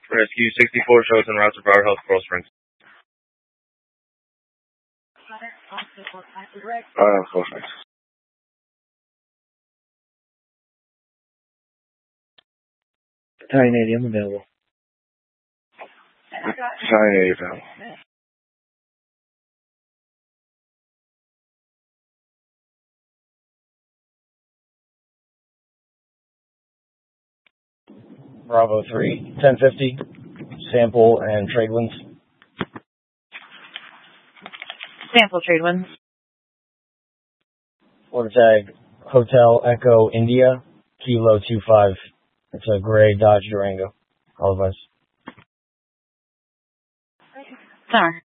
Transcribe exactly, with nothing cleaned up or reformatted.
Rescue sixty-four shows en route to Broward Health, Coral Springs. Uh, Coral Springs. Italian eighty, I'm available. Italian eighty available. Bravo three, ten fifty, sample and trade winds. Sample trade winds. Order tag, Hotel Echo India, Kilo two five. It's a gray Dodge Durango. All of us. Sorry.